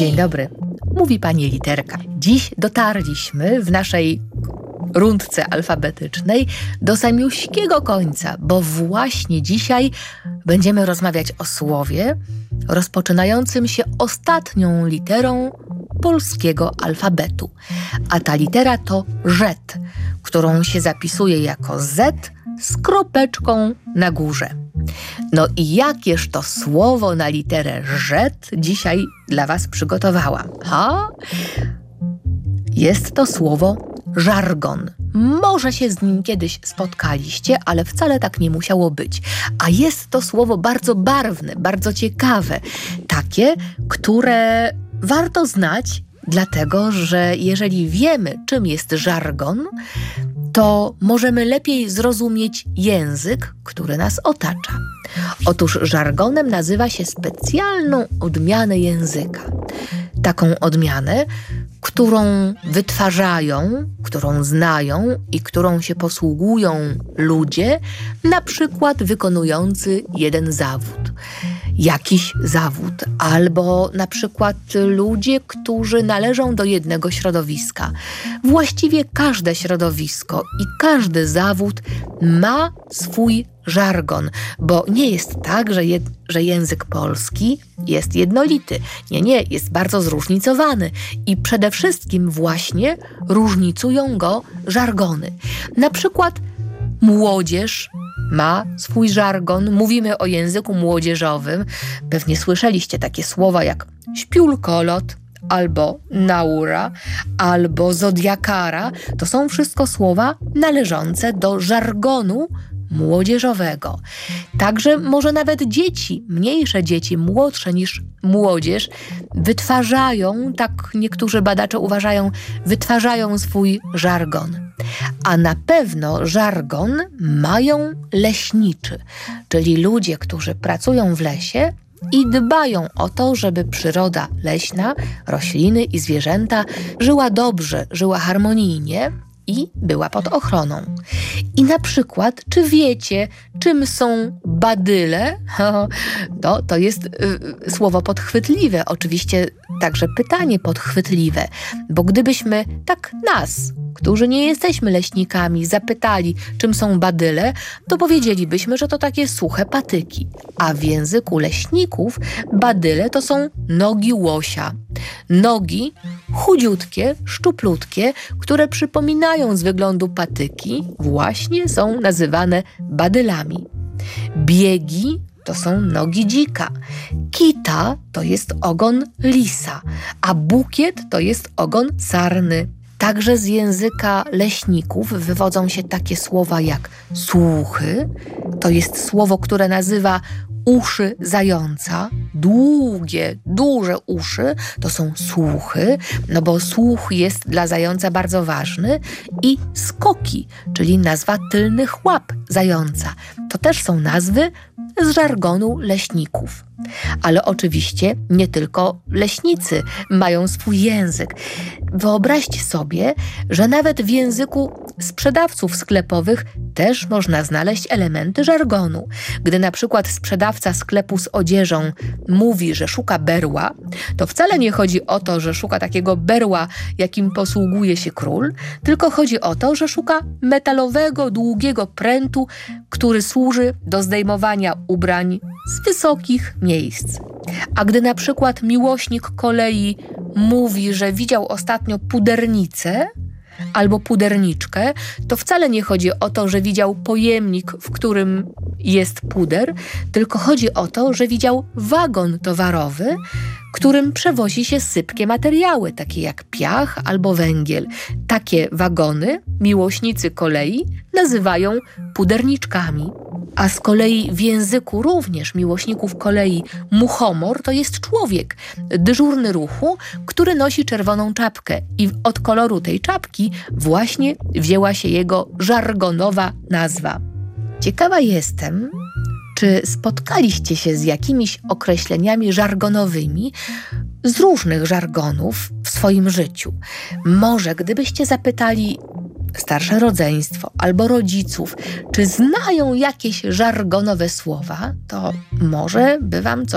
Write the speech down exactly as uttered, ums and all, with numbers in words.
Dzień dobry, mówi pani Literka. Dziś dotarliśmy w naszej rundce alfabetycznej do samiuśkiego końca, bo właśnie dzisiaj będziemy rozmawiać o słowie rozpoczynającym się ostatnią literą polskiego alfabetu. A ta litera to rzet, którą się zapisuje jako Z z kropeczką na górze. No i jakież to słowo na literę rzet dzisiaj dla was przygotowałam? Ha? Jest to słowo żargon. Może się z nim kiedyś spotkaliście, ale wcale tak nie musiało być. A jest to słowo bardzo barwne, bardzo ciekawe. Takie, które warto znać, dlatego że jeżeli wiemy, czym jest żargon, to możemy lepiej zrozumieć język, który nas otacza. Otóż żargonem nazywa się specjalną odmianę języka. Taką odmianę, którą wytwarzają, którą znają i którą się posługują ludzie, na przykład wykonujący jeden zawód. Jakiś zawód, albo na przykład ludzie, którzy należą do jednego środowiska. Właściwie każde środowisko i każdy zawód ma swój żargon, bo nie jest tak, że, jed- że język polski jest jednolity. Nie, nie, jest bardzo zróżnicowany i przede wszystkim właśnie różnicują go żargony. Na przykład młodzież ma swój żargon. Mówimy o języku młodzieżowym. Pewnie słyszeliście takie słowa jak śpiulkolot, albo naura, albo zodiakara. To są wszystko słowa należące do żargonu młodzieżowego. Także może nawet dzieci, mniejsze dzieci, młodsze niż młodzież, wytwarzają, tak niektórzy badacze uważają, wytwarzają swój żargon. A na pewno żargon mają leśniczy, czyli ludzie, którzy pracują w lesie i dbają o to, żeby przyroda leśna, rośliny i zwierzęta żyła dobrze, żyła harmonijnie i była pod ochroną. I na przykład, czy wiecie, czym są badyle? To, to jest y, słowo podchwytliwe, oczywiście także pytanie podchwytliwe, bo gdybyśmy tak nas, którzy nie jesteśmy leśnikami, zapytali, czym są badyle, to powiedzielibyśmy, że to takie suche patyki. A w języku leśników badyle to są nogi łosia. Nogi chudziutkie, szczuplutkie, które przypominają z wyglądu patyki, właśnie są nazywane badylami. Biegi to są nogi dzika. Kita to jest ogon lisa, a bukiet to jest ogon sarny. Także z języka leśników wywodzą się takie słowa jak słuchy, to jest słowo, które nazywa uszy zająca. Długie, duże uszy to są słuchy, no bo słuch jest dla zająca bardzo ważny. I skoki, czyli nazwa tylnych łap zająca. To też są nazwy z żargonu leśników. Ale oczywiście nie tylko leśnicy mają swój język. Wyobraźcie sobie, że nawet w języku sprzedawców sklepowych też można znaleźć elementy żargonu. Gdy na przykład sprzedawca sklepu z odzieżą mówi, że szuka berła, to wcale nie chodzi o to, że szuka takiego berła, jakim posługuje się król, tylko chodzi o to, że szuka metalowego, długiego prętu, który służy do zdejmowania ubrań z wysokich miejsc. A gdy na przykład miłośnik kolei mówi, że widział ostatnio pudernicę albo puderniczkę, to wcale nie chodzi o to, że widział pojemnik, w którym jest puder, tylko chodzi o to, że widział wagon towarowy, którym przewozi się sypkie materiały, takie jak piach albo węgiel. Takie wagony miłośnicy kolei nazywają puderniczkami. A z kolei w języku również miłośników kolei muchomor to jest człowiek, dyżurny ruchu, który nosi czerwoną czapkę i od koloru tej czapki właśnie wzięła się jego żargonowa nazwa. Ciekawa jestem, czy spotkaliście się z jakimiś określeniami żargonowymi z różnych żargonów w swoim życiu. Może gdybyście zapytali starsze rodzeństwo albo rodziców, czy znają jakieś żargonowe słowa, to może by wam coś